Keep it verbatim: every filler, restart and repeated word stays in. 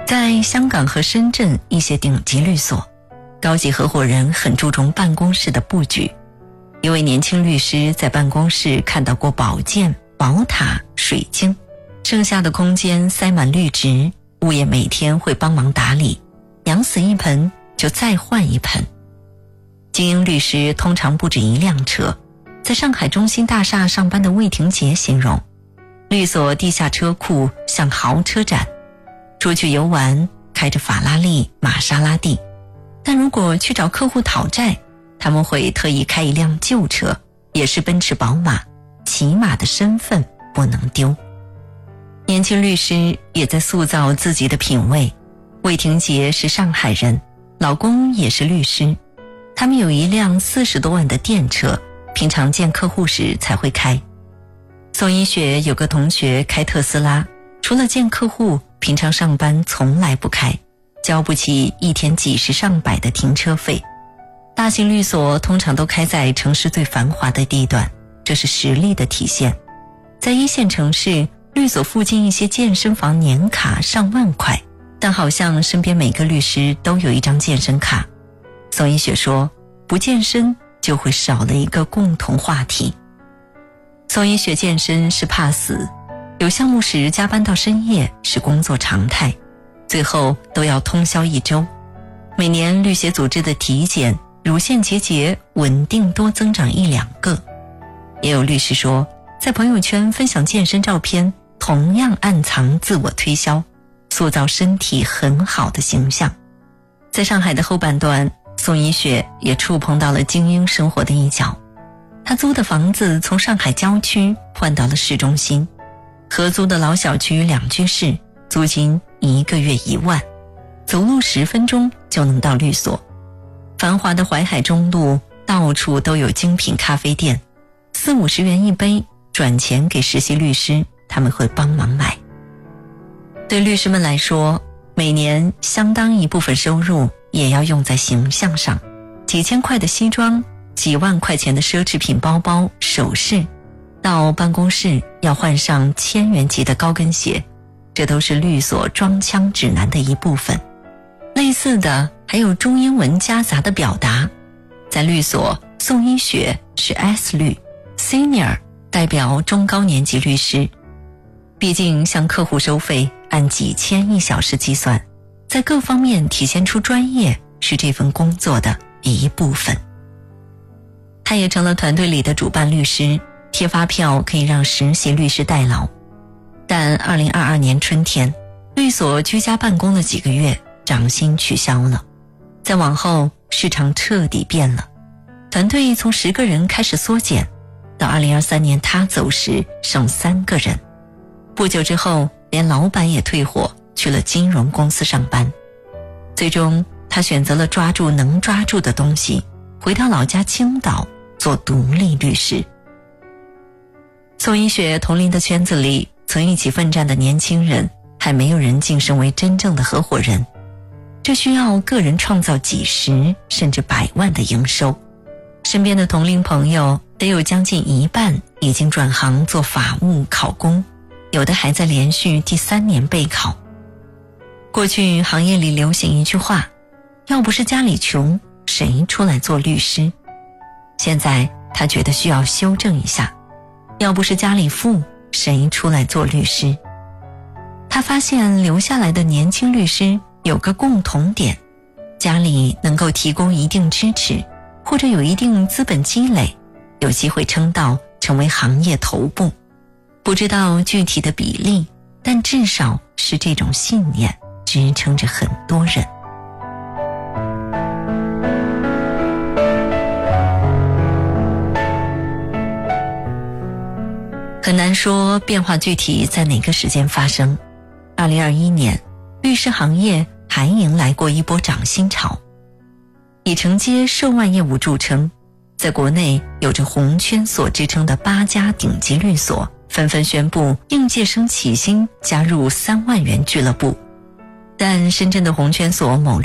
在香港和深圳一些顶级律所，高级合伙人很注重办公室的布局。一位年轻律师在办公室看到过宝剑、宝塔、水晶，剩下的空间塞满绿植，物业每天会帮忙打理，养死一盆就再换一盆。精英律师通常不止一辆车，在上海中心大厦上班的魏廷杰形容，律所地下车库像豪车展，出去游玩开着法拉利、玛莎拉蒂，但如果去找客户讨债，他们会特意开一辆旧车，也是奔驰宝马，起码的身份不能丢。年轻律师也在塑造自己的品味。魏廷杰是上海人，老公也是律师，他们有一辆四十多万的电车，平常见客户时才会开。宋一雪有个同学开特斯拉，除了见客户，平常上班从来不开，交不起一天几十上百的停车费。大型律所通常都开在城市最繁华的地段，这是实力的体现。在一线城市，律所附近一些健身房年卡上万块，但好像身边每个律师都有一张健身卡。宋一雪说，不健身就会少了一个共同话题。宋一雪健身是怕死，有项目时加班到深夜是工作常态，最后都要通宵一周。每年律协组织的体检，乳腺结节稳定多增长一两个。也有律师说，在朋友圈分享健身照片，同样暗藏自我推销，塑造身体很好的形象。在上海的后半段，宋一雪也触碰到了精英生活的一角。她租的房子从上海郊区换到了市中心，合租的老小区两居室，租金一个月一万，走路十分钟就能到律所。繁华的淮海中路到处都有精品咖啡店，四五十元一杯，转钱给实习律师，他们会帮忙买。对律师们来说，每年相当一部分收入也要用在形象上，几千块的西装，几万块钱的奢侈品包包、首饰，到办公室要换上千元级的高跟鞋，这都是律所装腔指南的一部分。类似的还有中英文夹杂的表达。在律所，宋一雪是 S 律 Senior， 代表中高年级律师。毕竟向客户收费按几千一小时计算，在各方面体现出专业是这份工作的一部分。他也成了团队里的主办律师，贴发票可以让实习律师代劳。但二零二二年春天，律所居家办公了几个月，涨薪取消了。再往后，市场彻底变了，团队从十个人开始缩减，到二零二三年他走时剩三个人。不久之后，连老板也退伙，去了金融公司上班。最终，他选择了抓住能抓住的东西，回到老家青岛做独立律师。宋一雪同龄的圈子里，曾一起奋战的年轻人，还没有人晋升为真正的合伙人。这需要个人创造几十甚至百万的营收。身边的同龄朋友得有将近一半已经转行做法务考公，有的还在连续第三年备考。过去行业里流行一句话，要不是家里穷，谁出来做律师？现在他觉得需要修正一下，要不是家里富，谁出来做律师？他发现留下来的年轻律师有个共同点，家里能够提供一定支持，或者有一定资本积累，有机会撑到成为行业头部。不知道具体的比例，但至少是这种信念支撑着很多人。很难说变化具体在哪个时间发生。二零二一年，律师行业还迎来过一波涨薪潮。以承接涉万业务著称，在国内有着红圈所之称的八家顶级律所纷纷宣布应届生起薪加入三万元俱乐部。但深圳的红圈所某